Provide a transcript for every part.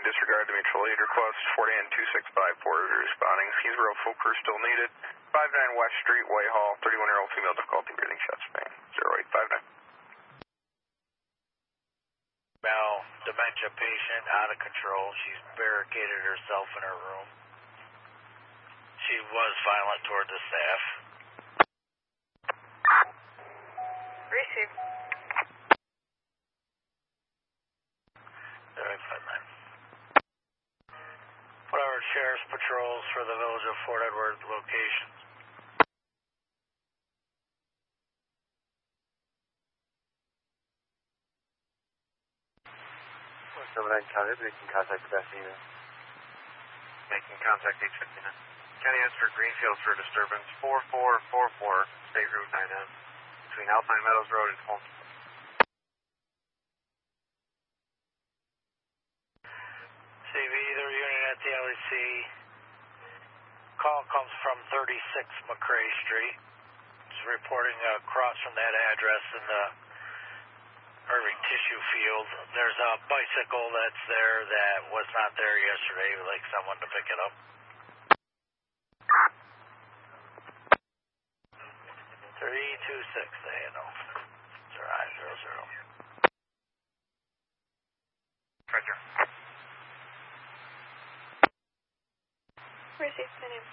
disregard the mutual aid request. 40N2654 responding. He's real full crew still needed. 59 West Street, Whitehall. 31-year-old female, difficulty breathing, chest pain. 0859. Now, dementia patient, out of control. She's barricaded herself in her room. She was violent toward the staff. Receive. 0859. Put our sheriff's patrols for the Village of Fort Edward locations. 79 County, making contact with Athena. Making contact H59. County answer Greenfield for disturbance 4444, State Route 9N, between Alpine Meadows Road and Holmes. CV, either unit at the LEC. Call comes from 36 McCrae Street. It's reporting across from that address in the Irving Tissue Field. There's a bicycle that's there that was not there yesterday. We'd like someone to pick it up. 326, ANO. 0900. Roger. Receive. My name.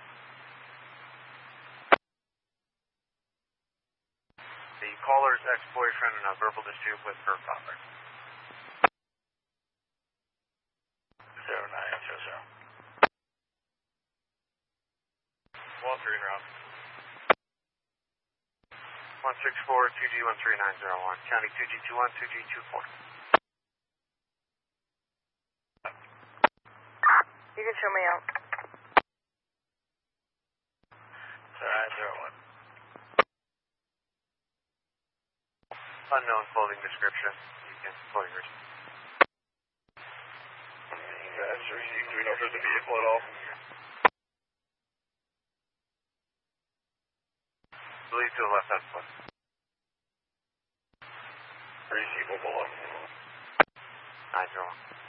The caller's ex-boyfriend in a verbal dispute with her father. 0900. Walter in route. 164 2G13901, County 2G21 2G24. You can show me out. 0901. Unknown clothing description. You can pull yours. That's received. Do we know if there's a vehicle at all? Believe to the left hand foot. Receive, we'll pull up. 901.